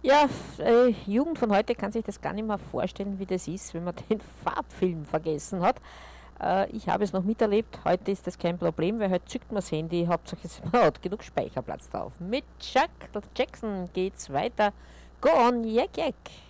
Ja, Jugend von heute kann sich das gar nicht mehr vorstellen, wie das ist, wenn man den Farbfilm vergessen hat. Ich habe es noch miterlebt, heute ist das kein Problem, weil heute zückt man das Handy, Hauptsache man hat genug Speicherplatz drauf. Mit Chuck Jackson geht's weiter. Go on, yak yak.